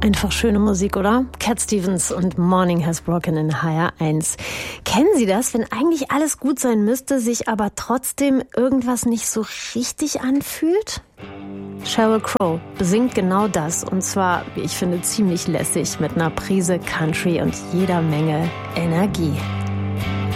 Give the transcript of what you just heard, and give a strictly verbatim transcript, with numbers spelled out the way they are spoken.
Einfach schöne Musik, oder? Cat Stevens und Morning Has Broken in H R eins. Kennen Sie das, wenn eigentlich alles gut sein müsste, sich aber trotzdem irgendwas nicht so richtig anfühlt? Sheryl Crow besingt genau das, und zwar, wie ich finde, ziemlich lässig mit einer Prise Country und jeder Menge Energie.